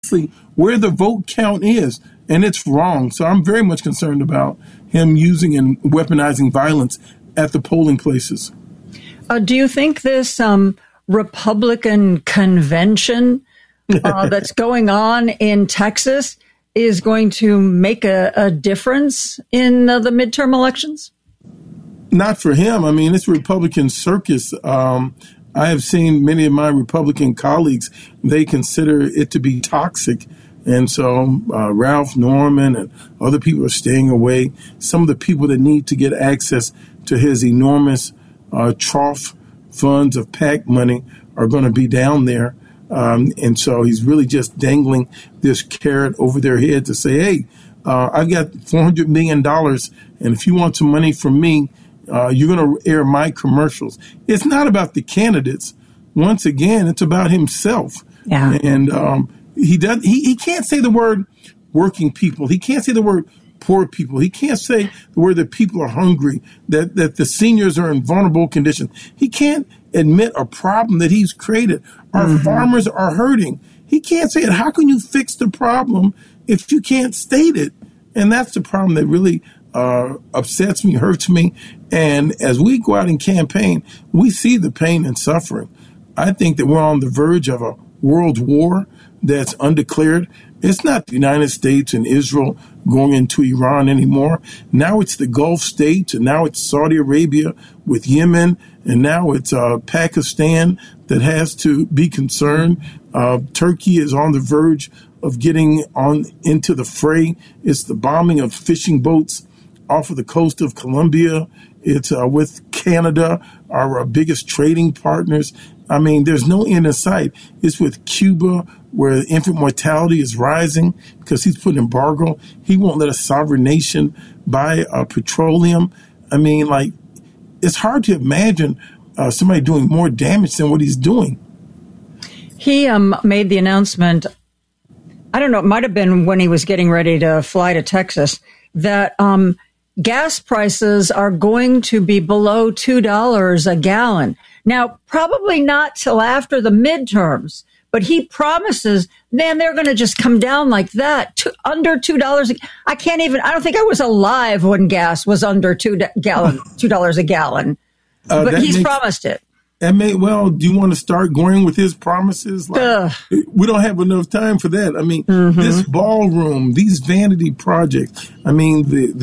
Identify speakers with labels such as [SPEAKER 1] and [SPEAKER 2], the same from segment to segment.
[SPEAKER 1] precisely where the vote count is, and it's wrong. So I'm very much concerned about him using and weaponizing violence at the polling places.
[SPEAKER 2] Do you think this Republican convention that's going on in Texas is going to make a difference in the midterm elections?
[SPEAKER 1] Not for him. I mean, it's a Republican circus. I have seen many of my Republican colleagues, they consider it to be toxic. And so Ralph Norman and other people are staying away. Some of the people that need to get access to his enormous trough funds of PAC money are going to be down there. And so he's really just dangling this carrot over their head to say, hey, I've got $400 million. And if you want some money from me, you're going to air my commercials. It's not about the candidates. Once again, it's about himself.
[SPEAKER 2] Yeah.
[SPEAKER 1] And he can't say the word working people. He can't say the word poor people. He can't say the word that people are hungry, that the seniors are in vulnerable conditions. He can't admit a problem that he's created. Our farmers are hurting. He can't say it. How can you fix the problem if you can't state it? And that's the problem that really upsets me, hurts me. And as we go out and campaign, we see the pain and suffering. I think that we're on the verge of a world war that's undeclared. It's not the United States and Israel going into Iran anymore. Now it's the Gulf states, and now it's Saudi Arabia with Yemen, and now it's Pakistan that has to be concerned. Turkey is on the verge of getting on into the fray. It's the bombing of fishing boats off of the coast of Colombia. It's with Canada, our biggest trading partners. I mean, there's no end in sight. It's with Cuba, where infant mortality is rising because he's put embargo. He won't let a sovereign nation buy petroleum. I mean, like, it's hard to imagine somebody doing more damage than what he's doing.
[SPEAKER 2] He made the announcement, I don't know, it might have been when he was getting ready to fly to Texas, that gas prices are going to be below $2 a gallon. Now, probably not till after the midterms, but he promises, man, they're going to just come down like that to under $2. I don't think I was alive when gas was under $2 a gallon. But he's promised it.
[SPEAKER 1] Well, do you want to start going with his promises? Like, we don't have enough time for that. I mean, this ballroom, these vanity projects. I mean,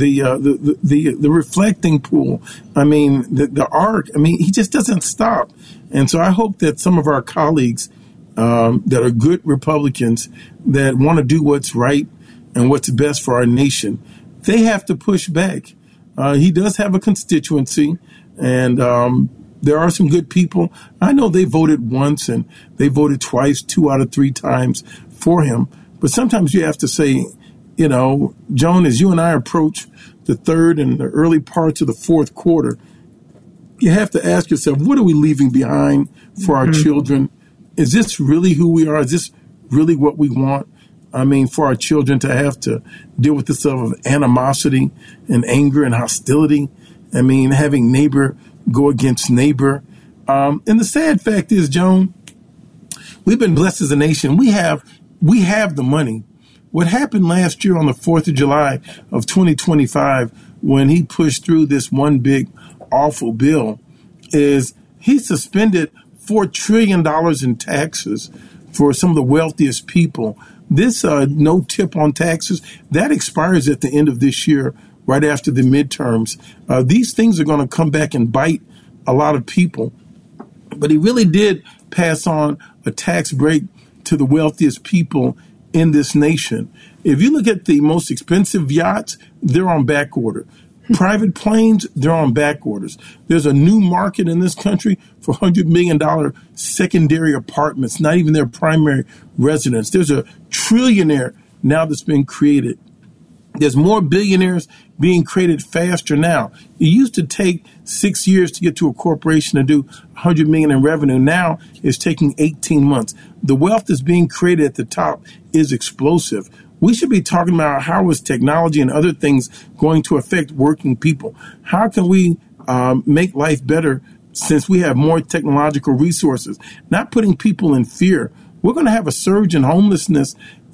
[SPEAKER 1] the reflecting pool. I mean, the arc. I mean, he just doesn't stop. And so I hope that some of our colleagues that are good Republicans that want to do what's right and what's best for our nation, they have to push back. He does have a constituency, and there are some good people. I know they voted once and they voted twice, 2 out of 3 times for him. But sometimes you have to say, you know, Joan, as you and I approach the third and the early parts of the fourth quarter, you have to ask yourself, what are we leaving behind for our children? Is this really who we are? Is this really what we want? I mean, for our children to have to deal with this level of animosity and anger and hostility. I mean, having neighbor go against neighbor. And the sad fact is, Joan, we've been blessed as a nation. We have the money. What happened last year on the 4th of July of 2025 when he pushed through this one big awful bill is he suspended $4 trillion in taxes for some of the wealthiest people. This no tip on taxes, that expires at the end of this year, right after the midterms. These things are going to come back and bite a lot of people. But he really did pass on a tax break to the wealthiest people in this nation. If you look at the most expensive yachts, they're on back order. Private planes, they're on back orders. There's a new market in this country for $100 million secondary apartments, not even their primary residence. There's a trillionaire now that's been created. There's more billionaires being created faster now. It used to take 6 years to get to a corporation to do $100 million in revenue. Now it's taking 18 months. The wealth that's being created at the top is explosive. We should be talking about how is technology and other things going to affect working people. How can we make life better since we have more technological resources? Not putting people in fear. We're going to have a surge in homelessness